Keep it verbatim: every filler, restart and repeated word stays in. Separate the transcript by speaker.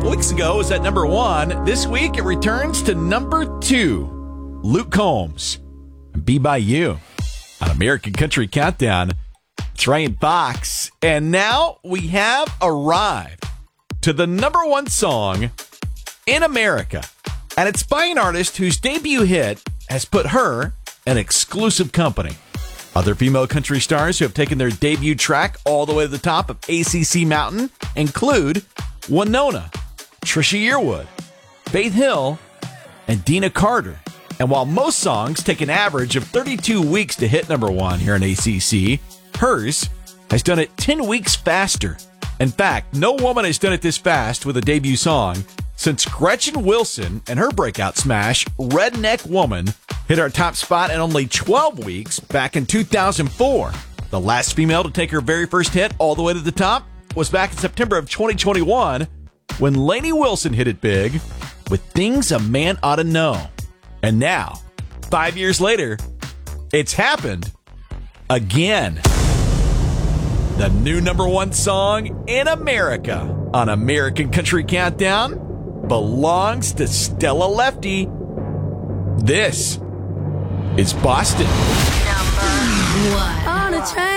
Speaker 1: couple weeks ago, it was at number one. This week, it returns to number two. Luke Combs, Be By You on American Country Countdown. It's Ryan Fox. And now we have arrived to the number one song in America. And it's by an artist whose debut hit has put her in exclusive company. Other female country stars who have taken their debut track all the way to the top of A C C Mountain include Winona, Trisha Yearwood, Faith Hill, and Dina Carter. And while most songs take an average of thirty-two weeks to hit number one here in A C C, hers has done it ten weeks faster. In fact, no woman has done it this fast with a debut song since Gretchen Wilson and her breakout smash, Redneck Woman, hit our top spot in only twelve weeks back in two thousand four. The last female to take her very first hit all the way to the top was back in September of twenty twenty-one when Lainey Wilson hit it big with Things a Man Ought to Know. And now, five years later, it's happened again. The new number one song in America on American Country Countdown belongs to Stella Lefty. This is Boston.
Speaker 2: Number one. On a train.